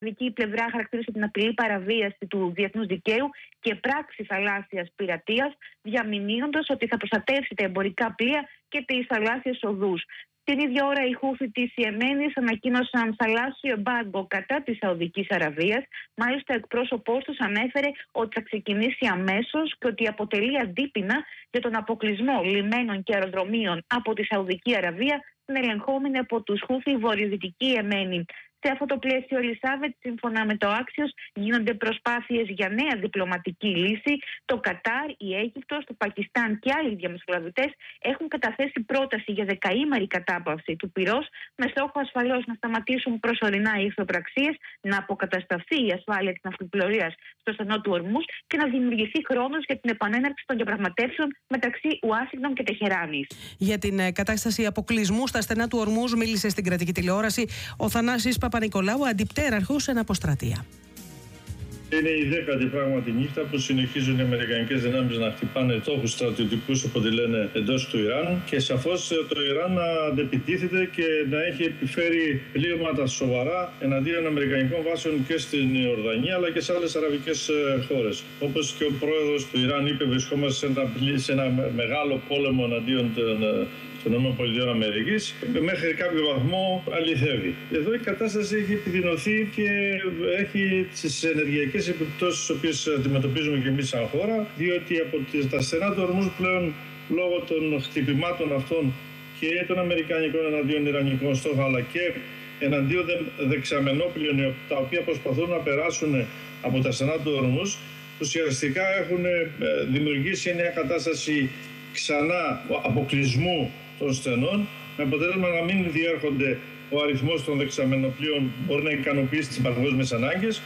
Η πλευρά χαρακτήρισε την απειλή παραβίαση του διεθνούς δικαίου και πράξη θαλάσσιας πειρατείας, διαμηνύοντας ότι θα προστατεύσει τα εμπορικά πλοία και τις θαλάσσιες οδούς. Την ίδια ώρα, οι Χούθι της Ιεμένης ανακοίνωσαν θαλάσσιο εμπάργκο κατά της Σαουδικής Αραβίας. Μάλιστα, ο εκπρόσωπός τους ανέφερε ότι θα ξεκινήσει αμέσως και ότι αποτελεί αντίπεινα για τον αποκλεισμό λιμένων και αεροδρομίων από τη Σαουδική Αραβία, ελεγχόμενη από τους Χούθι βορειοδυτική Ιεμένη. Σε αυτό το πλαίσιο, Ελισάβετ, σύμφωνα με το Axios, γίνονται προσπάθειες για νέα διπλωματική λύση. Το Κατάρ, η Αίγυπτος, το Πακιστάν και άλλοι διαμεσολαβητές έχουν καταθέσει πρόταση για δεκαήμερη κατάπαυση του πυρός, με στόχο ασφαλώς να σταματήσουν προσωρινά οι εχθροπραξίες, να αποκατασταθεί η ασφάλεια της ναυτιπλοείας στο στενό του Ορμούς και να δημιουργηθεί χρόνος για την επανέναρξη των διαπραγματεύσεων μεταξύ Ουάσιγκτον και Τεχεράνης. Για την κατάσταση αποκλεισμού στα στενά του Ορμούς μίλησε στην κρατική τηλεόραση ο Θανάσης Παπα-Νικολάου, αντιπτέραρχος σε αποστρατεία. Είναι η 10η πράγματι νύχτα που συνεχίζουν οι αμερικανικές δυνάμεις να χτυπάνε στόχους στρατιωτικούς, από ό,τι λένε, εντός του Ιράν, και σαφώς το Ιράν να αντεπιτίθεται και να έχει επιφέρει πλήγματα σοβαρά εναντίον αμερικανικών βάσεων και στην Ιορδανία αλλά και σε άλλες αραβικές χώρες. Όπως και ο πρόεδρος του Ιράν είπε, βρισκόμαστε σε ένα μεγάλο πόλεμο εναντίον των ΗΠΑ, μέχρι κάποιο βαθμό αληθεύει. Εδώ η κατάσταση έχει επιδεινωθεί και έχει τις ενεργειακές επιπτώσεις τις οποίες αντιμετωπίζουμε και εμείς σαν χώρα, διότι από τα στενά του Ορμούς πλέον, λόγω των χτυπημάτων αυτών και των αμερικανικών εναντίον ιρανικών στόχων, αλλά και εναντίον δεξαμενόπλων, τα οποία προσπαθούν να περάσουν από τα στενά του Ορμούς, ουσιαστικά έχουν δημιουργήσει μια κατάσταση ξανά αποκλεισμού των στενών, με αποτέλεσμα να μην διέρχονται ο αριθμός των δεξαμενοπλοίων που μπορεί να ικανοποιήσει τις παγκόσμιες ανάγκες.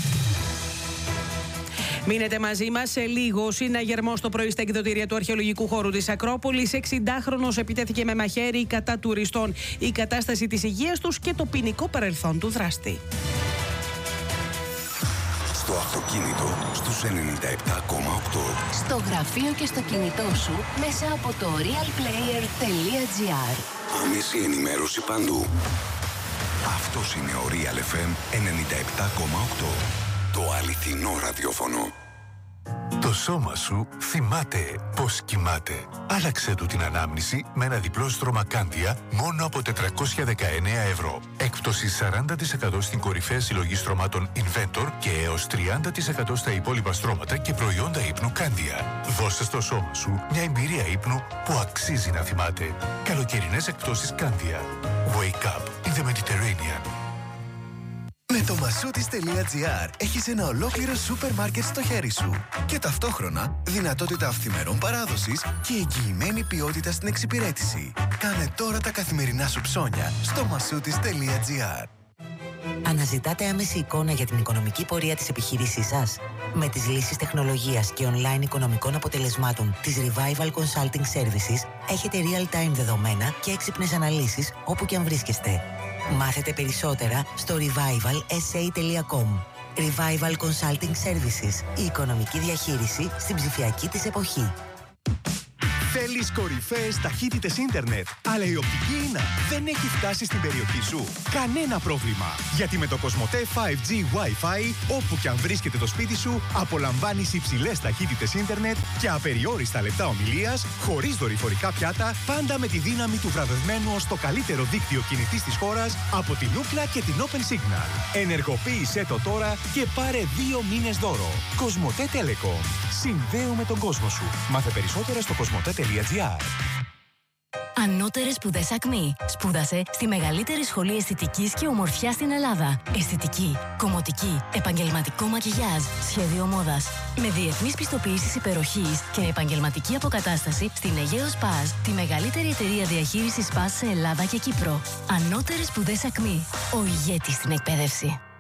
Μείνετε μαζί μας. Σε λίγο, συναγερμό στο πρωί στα εκδοτήρια του αρχαιολογικού χώρου της Ακρόπολης. 60χρονος επιτέθηκε με μαχαίρι κατά τουριστών. Η κατάσταση της υγείας τους και το ποινικό παρελθόν του δράστη. Στο αυτοκίνητο στους 97,8. Στο γραφείο και στο κινητό σου μέσα από το realplayer.gr. Άμεση ενημέρωση παντού. Αυτός είναι ο Real FM 97,8. Το αληθινό ραδιόφωνο. Το σώμα σου θυμάται πώς κοιμάται. Άλλαξε του την ανάμνηση με ένα διπλό στρώμα Κάνδια μόνο από 419 ευρώ. Έκπτωση 40% στην κορυφαία συλλογή στρωμάτων Inventor και έως 30% στα υπόλοιπα στρώματα και προϊόντα ύπνου Κάνδια. Δώσε στο σώμα σου μια εμπειρία ύπνου που αξίζει να θυμάται. Καλοκαιρινές εκπτώσεις Κάνδια. Wake up in the Mediterranean. Με το Masoutis.gr έχεις ένα ολόκληρο σούπερ μάρκετ στο χέρι σου και ταυτόχρονα δυνατότητα αυθημερών παράδοσης και εγγυημένη ποιότητα στην εξυπηρέτηση. Κάνε τώρα τα καθημερινά σου ψώνια στο Masoutis.gr. Αναζητάτε άμεση εικόνα για την οικονομική πορεία της επιχείρησής σας? Με τις λύσεις τεχνολογίας και online οικονομικών αποτελεσμάτων της Revival Consulting Services έχετε real-time δεδομένα και έξυπνες αναλύσεις όπου και αν βρίσκεστε. Μάθετε περισσότερα στο revivalsa.com. Revival Consulting Services. Η οικονομική διαχείριση στην ψηφιακή της εποχή. Θέλεις κορυφαίες ταχύτητες ίντερνετ, αλλά η οπτική ίνα δεν έχει φτάσει στην περιοχή σου? Κανένα πρόβλημα, γιατί με το Κοσμοτέ 5G Wi-Fi, όπου και αν βρίσκεται το σπίτι σου, απολαμβάνεις υψηλές ταχύτητες ίντερνετ και απεριόριστα λεπτά ομιλίας, χωρίς δορυφορικά πιάτα, πάντα με τη δύναμη του βραβευμένου ως το καλύτερο δίκτυο κινητής της χώρας από την Ookla και την Open Signal. Ενεργοποίησέ το τώρα και πάρε 2 μήνες δώρο. Κοσμοτέ Telecom. Συνδέουμε τον κόσμο σου. Μάθε περισσότερα στο κοσμοτέ.gr. Ανώτερες σπουδές Ακμή. Σπούδασε στη μεγαλύτερη σχολή αισθητικής και ομορφιάς στην Ελλάδα. Αισθητική, κομμωτική, επαγγελματικό μακιγιάζ, σχέδιο μόδας. Με διεθνείς πιστοποιήσεις υπεροχής και επαγγελματική αποκατάσταση στην Αιγαίο Σπάζ, τη μεγαλύτερη εταιρεία διαχείρισης σπάζ σε Ελλάδα και Κύπρο. Ανώτερες σπουδές Ακμή. Ο ηγέτης στην εκπαίδευση.